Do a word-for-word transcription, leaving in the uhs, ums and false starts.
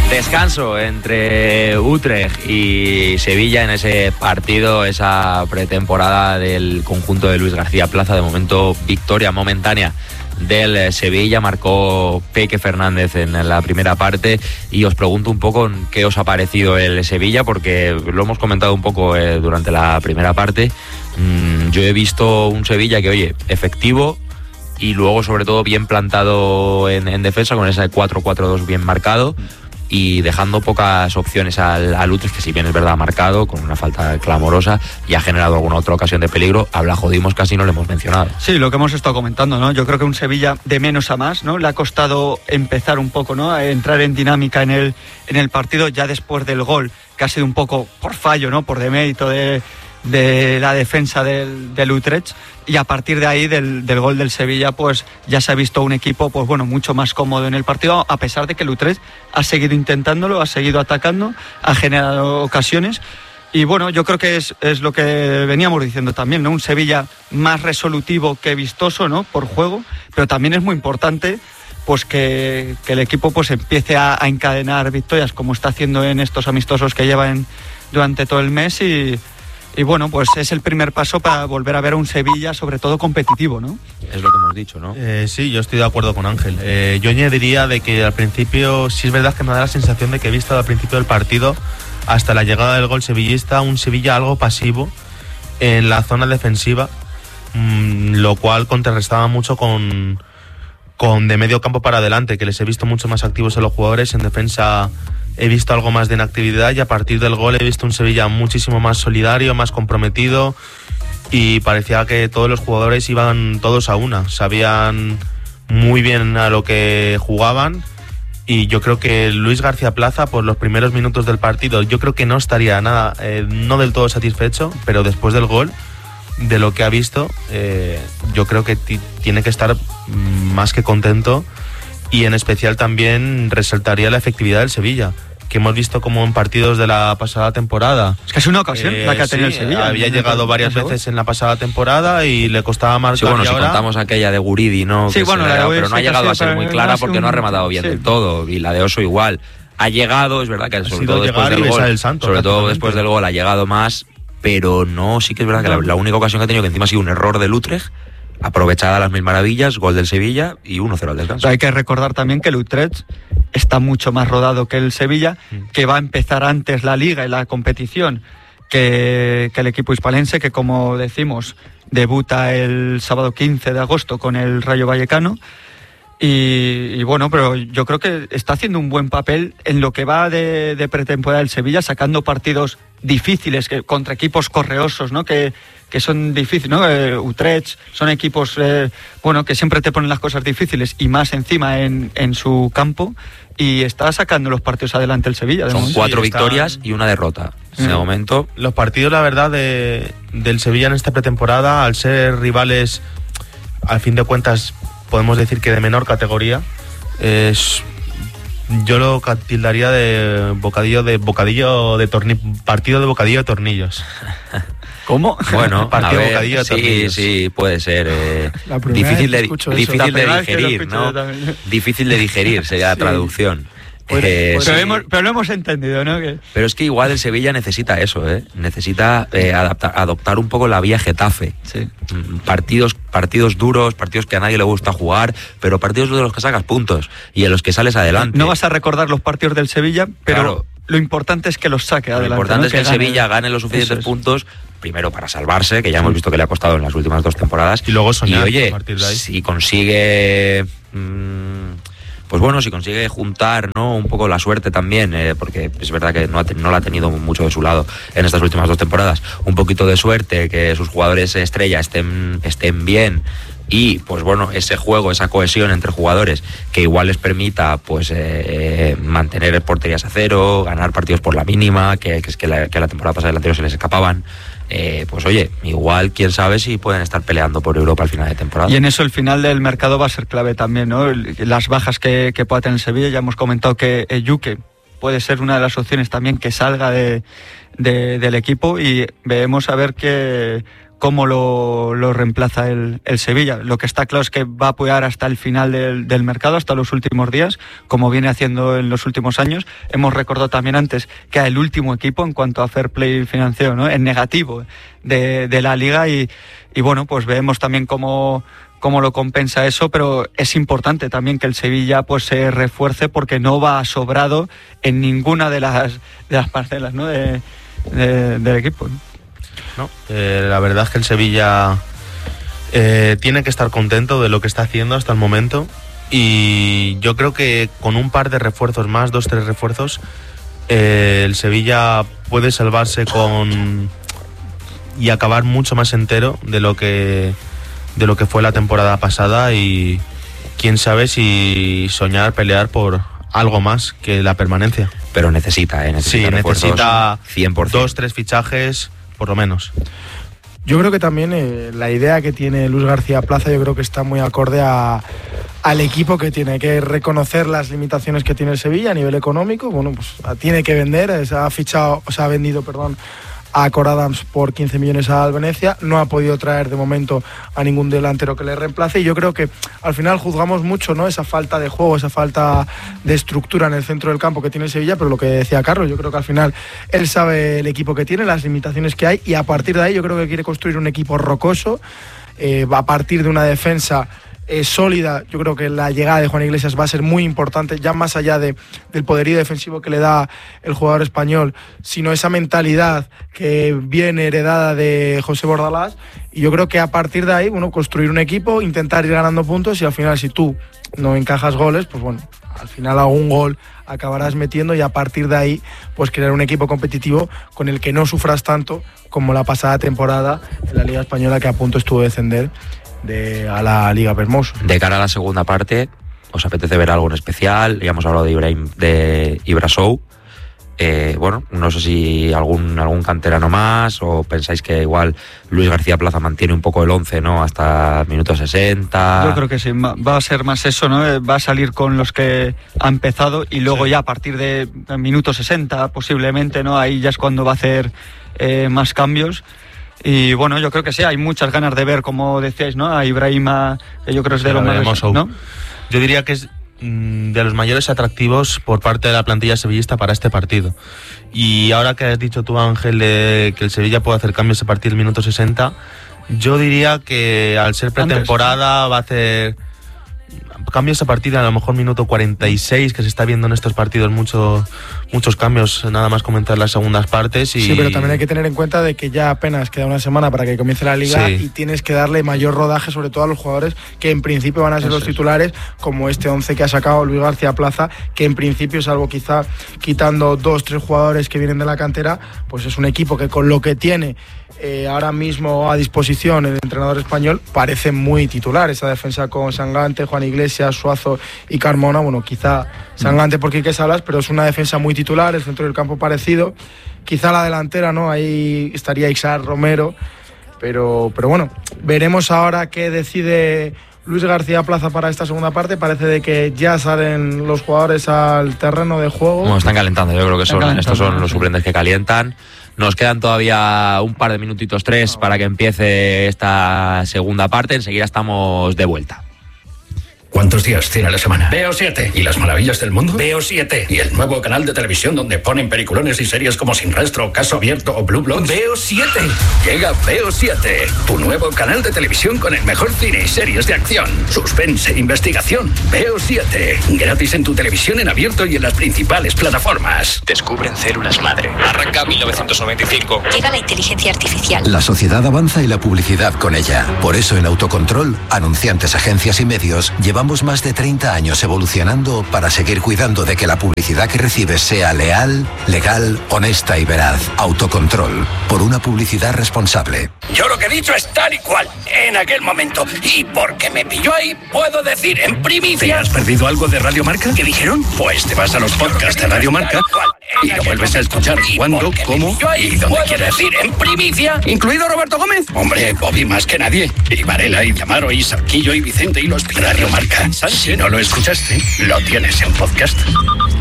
Descanso entre Utrecht y Sevilla en ese partido, esa pretemporada del conjunto de Luis García Plaza. De momento, victoria momentánea del Sevilla, marcó Peque Fernández en la primera parte. Y os pregunto un poco qué os ha parecido el Sevilla, porque lo hemos comentado un poco eh, durante la primera parte. Mm, yo he visto un Sevilla que, oye, efectivo, y luego sobre todo bien plantado en, en defensa, con ese cuatro cuatro dos bien marcado, y dejando pocas opciones al, al Utrecht, que si bien es verdad ha marcado con una falta clamorosa y ha generado alguna otra ocasión de peligro. A Blajo Dimos casi no le hemos mencionado. Sí, lo que hemos estado comentando, ¿no? Yo creo que un Sevilla de menos a más, ¿no? Le ha costado empezar un poco, ¿no? A entrar en dinámica en el, en el partido ya después del gol, que ha sido un poco por fallo, ¿no? Por demérito de, de la defensa del, del Utrecht. Y a partir de ahí, del, del gol del Sevilla, pues ya se ha visto un equipo, pues bueno, mucho más cómodo en el partido, a pesar de que el Utrecht ha seguido intentándolo, ha seguido atacando, ha generado ocasiones. Y bueno, yo creo que es, es lo que veníamos diciendo también, ¿no? Un Sevilla más resolutivo que vistoso, ¿no? Por juego, pero también es muy importante pues que, que el equipo pues empiece a, a encadenar victorias, como está haciendo en estos amistosos que llevan durante todo el mes. Y Y bueno, pues es el primer paso para volver a ver a un Sevilla, sobre todo competitivo, ¿no? Es lo que hemos dicho, ¿no? Eh, sí, yo estoy de acuerdo con Ángel. Eh, yo añadiría de que al principio, sí es verdad que me da la sensación de que he visto al principio del partido, hasta la llegada del gol sevillista, un Sevilla algo pasivo en la zona defensiva, mmm, lo cual contrarrestaba mucho con, con de medio campo para adelante, que les he visto mucho más activos a los jugadores. En defensa he visto algo más de inactividad, y a partir del gol he visto un Sevilla muchísimo más solidario, más comprometido, y parecía que todos los jugadores iban todos a una, sabían muy bien a lo que jugaban. Y yo creo que Luis García Plaza, por los primeros minutos del partido, yo creo que no estaría nada, eh, no del todo satisfecho, pero después del gol, de lo que ha visto, eh, yo creo que t- tiene que estar más que contento. Y en especial también resaltaría la efectividad del Sevilla, que hemos visto como en partidos de la pasada temporada. Es que es una ocasión eh, la que ha tenido sí, el Sevilla. Había llegado varias veces en la pasada temporada y le costaba marcar. Sí, bueno, y si ahora contamos aquella de Guridi, ¿no? Sí, Que bueno, se la le ha de dado, pero Guridi no ha sí llegado que a ser sí, muy pero clara más porque un... no ha rematado bien sí. del todo. Y la de Oso igual. Ha llegado, es verdad que Ha sobre sido todo después llegar y del besar gol, el santo, sobre todo prácticamente. después del gol ha llegado más, pero no, sí que es verdad que la, la única ocasión que ha tenido, que encima ha sido un error del Utrecht, aprovechada a las mil maravillas, gol del Sevilla y uno cero al descanso. Hay que recordar también que el Utrecht está mucho más rodado que el Sevilla, que va a empezar antes la liga y la competición que, que el equipo hispalense, que como decimos debuta el sábado quince de agosto con el Rayo Vallecano. Y, y bueno, pero yo creo que está haciendo un buen papel en lo que va de, de pretemporada del Sevilla, sacando partidos difíciles que, contra equipos correosos, ¿no? Que, que son difíciles, ¿no? Eh, Utrecht son equipos, eh, bueno, que siempre te ponen las cosas difíciles y más encima en, en su campo, y está sacando los partidos adelante el Sevilla. De Son momento. cuatro Sí, está... victorias y una derrota. En Mm. de momento. Los partidos, la verdad, de, del Sevilla en esta pretemporada, al ser rivales, al fin de cuentas, podemos decir que de menor categoría, es, yo lo tildaría de bocadillo de bocadillo de torni, partido de bocadillo de tornillos. ¿Cómo? Bueno, partido a ver, bocadillo de sí, tornillos. sí, puede ser. Eh, La primera difícil vez de, que escucho eso. difícil La de primera vez que lo digerir, escucho ¿no? yo también. Difícil de digerir sería la Sí. traducción. Pues, Eh, pues sí. pero, hemos, pero lo hemos entendido, ¿no? Que... Pero es que igual el Sevilla necesita eso, ¿eh? Necesita eh, adaptar, adoptar un poco la vía Getafe. Sí. Mm, Partidos, partidos duros, partidos que a nadie le gusta jugar, pero partidos de los que sacas puntos y en los que sales adelante. No vas a recordar los partidos del Sevilla, pero Claro. lo importante es que los saque Lo adelante. importante ¿no? es que, el gane. Sevilla gane los suficientes Eso es. puntos, primero para salvarse, que ya hemos visto que le ha costado en las últimas dos temporadas. Y luego soñar Y oye, a partir de ahí. si consigue... Mmm, pues bueno, si consigue juntar, ¿no?, un poco la suerte también, eh, porque es verdad que no, ha, no la ha tenido mucho de su lado en estas últimas dos temporadas, un poquito de suerte, que sus jugadores estrella estén, estén bien, y pues bueno, ese juego, esa cohesión entre jugadores que igual les permita pues eh, mantener porterías a cero, ganar partidos por la mínima, que, que es que la, que la temporada pasada y la anterior se les escapaban. Eh, pues oye, igual quién sabe si pueden estar peleando por Europa al final de temporada. Y en eso el final del mercado va a ser clave también, ¿no? Las bajas que, que pueda tener el Sevilla, ya hemos comentado que Ejuke puede ser una de las opciones también que salga de, de, del equipo, y veremos a ver qué, cómo lo, lo reemplaza el, el Sevilla. Lo que está claro es que va a apoyar hasta el final del, del mercado, hasta los últimos días, como viene haciendo en los últimos años. Hemos recordado también antes que era el último equipo en cuanto a fair play financiero, ¿no?, en negativo de, de la Liga, y, y bueno, pues vemos también cómo, cómo lo compensa eso, pero es importante también que el Sevilla pues se refuerce, porque no va sobrado en ninguna de las, de las parcelas, ¿no?, de, de, del equipo, ¿no? No, eh, la verdad es que el Sevilla eh, tiene que estar contento de lo que está haciendo hasta el momento, y yo creo que con un par de refuerzos más, dos, tres refuerzos, eh, el Sevilla puede salvarse con y acabar mucho más entero de lo que de lo que fue la temporada pasada, y quién sabe si soñar, pelear por algo más que la permanencia. Pero necesita, ¿eh? necesita, sí, necesita cien por ciento. Dos, tres fichajes por lo menos. Yo creo que también eh, la idea que tiene Luis García Plaza, yo creo que está muy acorde a, al equipo que tiene. Hay que reconocer las limitaciones que tiene el Sevilla a nivel económico. Bueno, pues tiene que vender, se ha fichado, o se ha vendido, perdón, a Cor Adams por quince millones al Venecia. No ha podido traer de momento a ningún delantero que le reemplace, y yo creo que al final juzgamos mucho, ¿no?, esa falta de juego, esa falta de estructura en el centro del campo que tiene el Sevilla, pero lo que decía Carlos, yo creo que al final él sabe el equipo que tiene, las limitaciones que hay, y a partir de ahí yo creo que quiere construir un equipo rocoso, eh, a partir de una defensa Eh, sólida. Yo creo que la llegada de Juan Iglesias va a ser muy importante, ya más allá de, del poderío defensivo que le da el jugador español, sino esa mentalidad que viene heredada de José Bordalás, y yo creo que a partir de ahí, bueno, construir un equipo, intentar ir ganando puntos, y al final si tú no encajas goles, pues bueno, al final algún gol acabarás metiendo, y a partir de ahí pues crear un equipo competitivo con el que no sufras tanto como la pasada temporada en la Liga Española, que a punto estuvo de descender de a la Liga Hermoso. De cara a la segunda parte, ¿os apetece ver algo en especial? Ya hemos hablado de Ibrahim, de Ibrasou. Eh, bueno, no sé si algún algún canterano más, o pensáis que igual Luis García Plaza mantiene un poco el once, ¿no?, hasta minuto sesenta. Yo creo que sí, va a ser más eso, ¿no? Va a salir con los que ha empezado, y luego sí, ya a partir de minuto sesenta posiblemente, ¿no?, ahí ya es cuando va a hacer eh, más cambios. Y bueno, yo creo que sí, hay muchas ganas de ver, como decíais, ¿no?, a Ibrahima, que yo creo es de lo más, ¿no? Yo diría que es mmm, de los mayores atractivos por parte de la plantilla sevillista para este partido. Y ahora que has dicho tú, Ángel, de que el Sevilla puede hacer cambios a partir del minuto sesenta, yo diría que al ser pretemporada Antes. va a hacer cambios a partir de a lo mejor minuto cuarenta y seis, que se está viendo en estos partidos mucho, muchos cambios, nada más comentar las segundas partes. Y... Sí, pero también hay que tener en cuenta de que ya apenas queda una semana para que comience la Liga, sí, y tienes que darle mayor rodaje sobre todo a los jugadores que en principio van a ser Eso los titulares, como este once que ha sacado Luis García Plaza, que en principio, salvo quizá quitando dos, tres jugadores que vienen de la cantera, pues es un equipo que con lo que tiene Eh, ahora mismo a disposición el entrenador español parece muy titular. Esa defensa con Sangante, Juan Iglesias, Suazo y Carmona, bueno, quizá Sangante por Quique Salas, pero es una defensa muy titular, el centro del campo parecido, quizá la delantera, ¿no?, ahí estaría Ixar, Romero, pero, pero bueno, veremos ahora qué decide Luis García Plaza para esta segunda parte. Parece de que ya salen los jugadores al terreno de juego. Bueno, están calentando, yo creo que son, estos son los suplentes que calientan. Nos quedan todavía un par de minutitos, tres, para que empiece esta segunda parte. Enseguida estamos de vuelta. ¿Cuántos días tiene a la semana? Veo siete. ¿Y las maravillas del mundo? Veo siete. ¿Y el nuevo canal de televisión donde ponen peliculones y series como Sin Rastro, Caso Abierto o Blue Bloods? Veo siete. Llega Veo siete, tu nuevo canal de televisión con el mejor cine y series de acción, suspense, investigación. Veo siete. Gratis en tu televisión en abierto y en las principales plataformas. Descubren células madre. Arranca mil novecientos noventa y cinco. Llega la inteligencia artificial. La sociedad avanza y la publicidad con ella. Por eso en Autocontrol, anunciantes, agencias y medios, llevan Llevamos más de treinta años evolucionando para seguir cuidando de que la publicidad que recibes sea leal, legal, honesta y veraz. Autocontrol, por una publicidad responsable. Yo lo que he dicho es tal y cual, en aquel momento. Y porque me pilló ahí, puedo decir en primicia... ¿Te has perdido algo de Radio Marca? ¿Qué dijeron? Pues te vas a los podcasts de Radio Marca y lo vuelves a escuchar cuando, cómo y donde quieras. Decir en primicia, incluido Roberto Gómez. Hombre, Bobby más que nadie. Y Varela y Tamaro y Sarquillo y Vicente y los Radio Marca. Si no lo escuchaste, lo tienes en podcast.